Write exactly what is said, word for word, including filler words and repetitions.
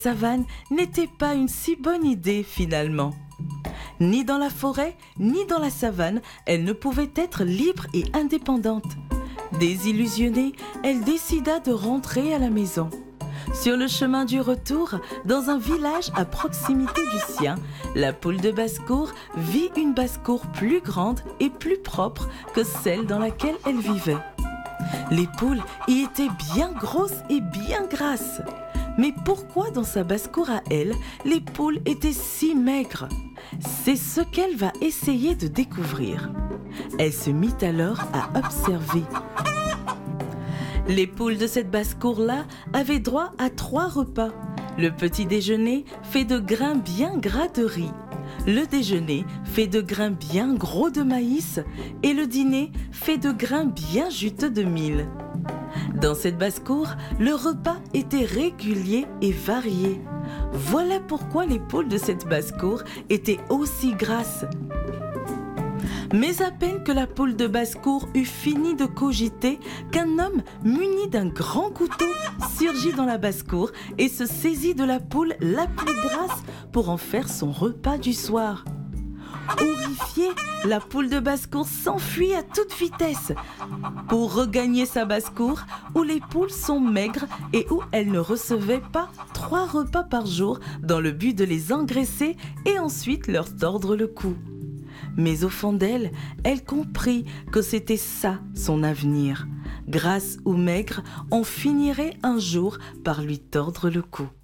savane n'était pas une si bonne idée finalement. Ni dans la forêt, ni dans la savane, elle ne pouvait être libre et indépendante. Désillusionnée, elle décida de rentrer à la maison. Sur le chemin du retour, dans un village à proximité du sien, la poule de basse-cour vit une basse-cour plus grande et plus propre que celle dans laquelle elle vivait. Les poules y étaient bien grosses et bien grasses. Mais pourquoi dans sa basse-cour à elle, les poules étaient si maigres ? C'est ce qu'elle va essayer de découvrir. Elle se mit alors à observer. Les poules de cette basse-cour-là avaient droit à trois repas. Le petit déjeuner fait de grains bien gras de riz. Le déjeuner fait de grains bien gros de maïs et le dîner fait de grains bien juteux de mil. Dans cette basse-cour, le repas était régulier et varié. Voilà pourquoi les poules de cette basse-cour étaient aussi grasses. Mais à peine que la poule de basse-cour eut fini de cogiter qu'un homme muni d'un grand couteau surgit dans la basse-cour et se saisit de la poule la plus grasse pour en faire son repas du soir. Horrifiée, la poule de basse-cour s'enfuit à toute vitesse pour regagner sa basse-cour où les poules sont maigres et où elles ne recevaient pas trois repas par jour dans le but de les engraisser et ensuite leur tordre le cou. Mais au fond d'elle, elle comprit que c'était ça son avenir. Grasse ou maigre, on finirait un jour par lui tordre le cou.